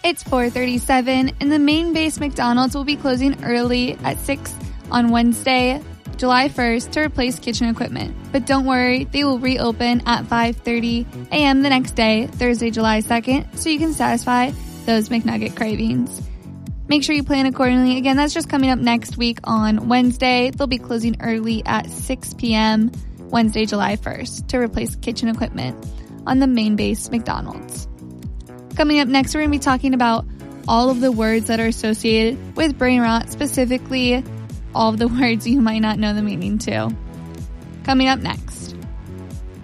It's 4:37, and the main base McDonald's will be closing early at 6 on Wednesday, July 1st, to replace kitchen equipment. But don't worry, they will reopen at 5:30 a.m. the next day, Thursday, July 2nd, so you can satisfy those McNugget cravings. Make sure you plan accordingly. Again, that's just coming up next week on Wednesday. They'll be closing early at 6 p.m. Wednesday, July 1st, to replace kitchen equipment on the main base McDonald's. Coming up next, we're going to be talking about all of the words that are associated with brain rot, specifically all of the words you might not know the meaning to. Coming up next.